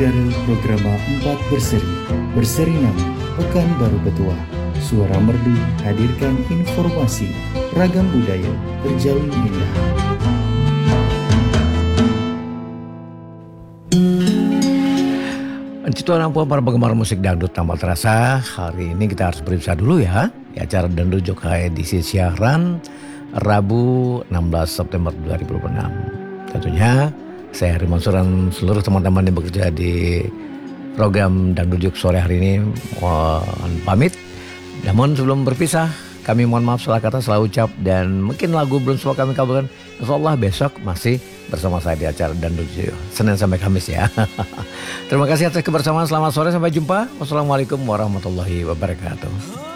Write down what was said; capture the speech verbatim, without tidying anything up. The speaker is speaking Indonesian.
Udara Programa empat Berseri, berseri nama Pekan Baru Petua. Suara Merdu hadirkan informasi, ragam budaya, terjalin indah. Cituan ampun para penggemar musik dangdut tambah terasa. Hari ini kita harus berpisah dulu ya. Di acara Dangdut Jogja edisi siaran Rabu enam belas September dua ribu dua puluh enam. Tentunya saya Heri Mansuran, seluruh teman-teman yang bekerja di program Dangdut Jogja sore hari ini mohon pamit. Namun sebelum berpisah, kami mohon maaf salah kata, salah ucap, dan mungkin lagu belum semua kami kabulkan. Insyaallah besok masih bersama saya di acara Dangdut Jogja Senin sampai Kamis ya. Terima kasih atas kebersamaan, selamat sore, sampai jumpa. Wassalamualaikum warahmatullahi wabarakatuh.